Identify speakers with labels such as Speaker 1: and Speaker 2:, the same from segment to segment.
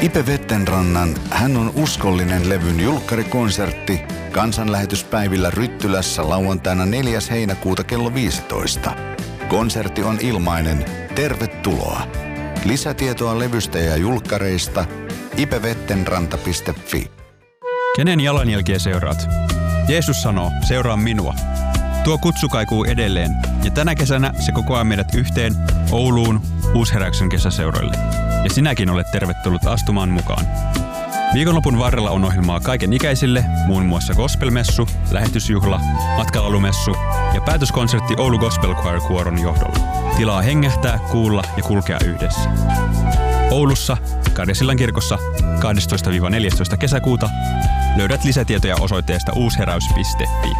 Speaker 1: Ipe Vettenrannan Hän on uskollinen levyn julkkarikonsertti kansanlähetyspäivillä Ryttylässä lauantaina 4. heinäkuuta kello 15. Konsertti on ilmainen. Tervetuloa. Lisätietoa levystä ja julkkareista ipevettenranta.fi.
Speaker 2: Kenen jalanjälkiä seuraat? Jeesus sanoo, seuraa minua. Tuo kutsu kaikuu edelleen, ja tänä kesänä se kokoaa meidät yhteen Ouluun Uusheräyksen kesäseuroille. Ja sinäkin olet tervetullut astumaan mukaan. Viikonlopun varrella on ohjelmaa kaiken ikäisille, muun muassa gospelmessu, lähetysjuhla, matkalalumessu ja päätöskonsertti Oulu Gospel Choir kuoron johdolla. Tilaa hengähtää, kuulla ja kulkea yhdessä. Oulussa, Karjasillan kirkossa 12-14 kesäkuuta löydät lisätietoja osoitteesta uusheräys.fi.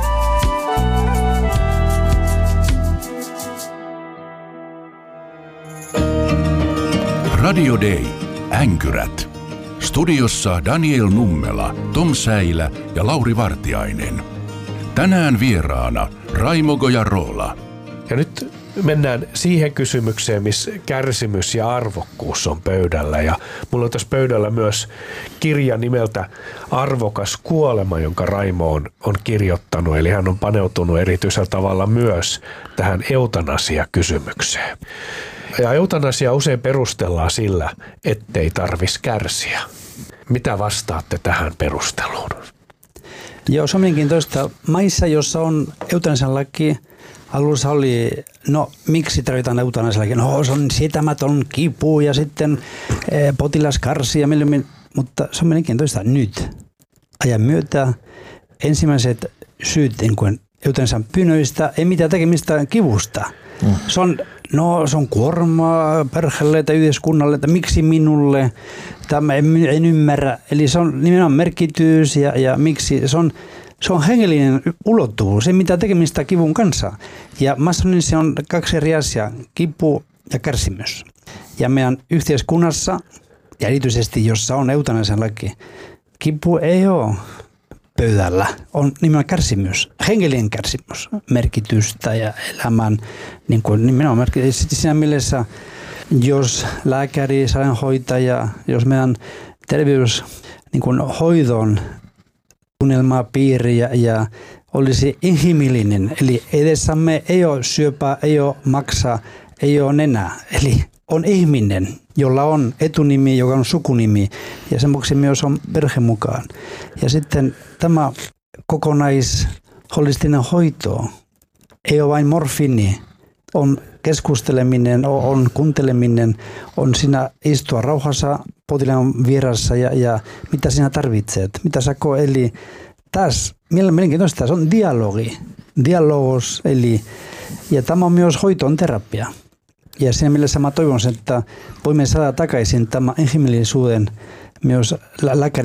Speaker 3: Radio Day. Änkyrät. Studiossa Daniel Nummela, Tom Säilä ja Lauri Vartiainen. Tänään vieraana Raimo Gojarola.
Speaker 4: Ja nyt mennään siihen kysymykseen, missä kärsimys ja arvokkuus on pöydällä. Ja mulla on tässä pöydällä myös kirja nimeltä Arvokas kuolema, jonka Raimo on kirjoittanut. Eli hän on paneutunut erityisellä tavalla myös tähän eutanasia-kysymykseen. Ja eutanasia usein perustellaan sillä, ettei tarvitsisi kärsiä. Mitä vastaatte tähän perusteluun?
Speaker 5: Joo, se on mielenkiintoista. Maissa, jossa on eutanasian laki, alussa oli, miksi tarvitaan eutanasian laki? Se on sietämätön kipu ja sitten potilas karsii, mutta se on mielenkiintoista nyt. Ajan myötä ensimmäiset syyt eutanasian pyynnöistä ei mitään tekemistä kivusta. Se on kuormaa perheelle tai yhteiskunnalle, että miksi minulle, tämä en ymmärrä. Eli se on nimenomaan merkitys ja miksi. Se on hengellinen ulottuvuus, ei mitään tekemistä kivun kanssa. Ja masonissa on kaksi eri asiaa, kipu ja kärsimys. Ja meidän yhteiskunnassa, ja erityisesti jossa on eutanasian laki, kipu ei ole pöydällä, on nimenomaan kärsimys, hengellinen kärsimys, merkitystä ja elämän nimenomaan merkitys. Siinä mielessä, jos lääkäri, sairaanhoitaja, jos meidän terveyshoidon unelmapiiri ja olisi inhimillinen, eli edessämme ei ole syöpää, ei ole maksaa, ei ole nenää, eli on ihminen, jolla on etunimi, joka on sukunimi, ja sen vuoksi myös on perhe mukaan. Ja sitten tämä kokonaisholistinen hoito ei ole vain morfiini, on keskusteleminen, on kuunteleminen, on siinä istua rauhassa potilaan vieressä ja mitä sinä tarvitset, mitä sä koet. Eli tässä mielenkiintoista, se on dialogos, ja tämä on myös hoitoon terapia. Ja siinä mielessä mä toivon, että voimme saada takaisin tämän inhimillisuuden myös lääkäri